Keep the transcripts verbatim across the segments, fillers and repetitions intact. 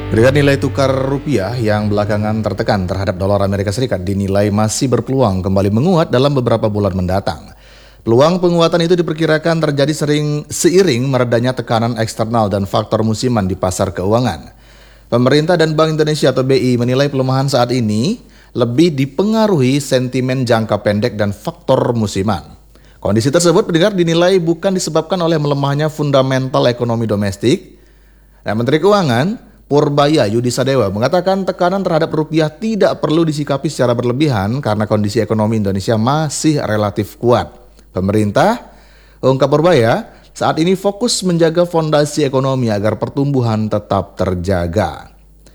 Peringkat nilai tukar rupiah yang belakangan tertekan terhadap dolar Amerika Serikat dinilai masih berpeluang kembali menguat dalam beberapa bulan mendatang. Peluang penguatan itu diperkirakan terjadi sering seiring meredanya tekanan eksternal dan faktor musiman di pasar keuangan. Pemerintah dan Bank Indonesia atau B I menilai pelemahan saat ini lebih dipengaruhi sentimen jangka pendek dan faktor musiman. Kondisi tersebut pendengar dinilai bukan disebabkan oleh melemahnya fundamental ekonomi domestik. Nah, Menteri Keuangan Purbaya Yudisadewa mengatakan tekanan terhadap rupiah tidak perlu disikapi secara berlebihan karena kondisi ekonomi Indonesia masih relatif kuat. Pemerintah, ungkap Purbaya, saat ini fokus menjaga fondasi ekonomi agar pertumbuhan tetap terjaga.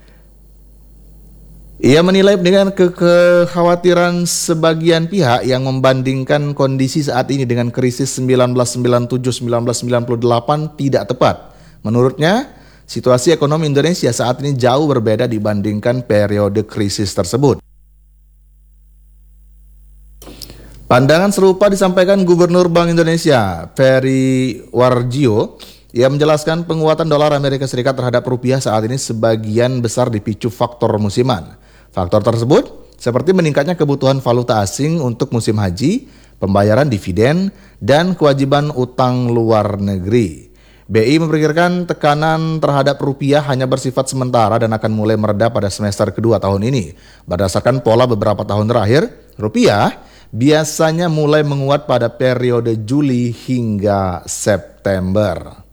Ia menilai dengan ke kekhawatiran sebagian pihak yang membandingkan kondisi saat ini dengan krisis seribu sembilan ratus sembilan puluh tujuh sampai seribu sembilan ratus sembilan puluh delapan tidak tepat. Menurutnya, situasi ekonomi Indonesia saat ini jauh berbeda dibandingkan periode krisis tersebut. Pandangan serupa disampaikan Gubernur Bank Indonesia, Peri Warjio. Ia menjelaskan penguatan dolar Amerika Serikat terhadap rupiah saat ini sebagian besar dipicu faktor musiman. Faktor tersebut seperti meningkatnya kebutuhan valuta asing untuk musim haji, pembayaran dividen, dan kewajiban utang luar negeri. B I memperkirakan tekanan terhadap rupiah hanya bersifat sementara dan akan mulai mereda pada semester kedua tahun ini. Berdasarkan pola beberapa tahun terakhir, rupiah biasanya mulai menguat pada periode Juli hingga September.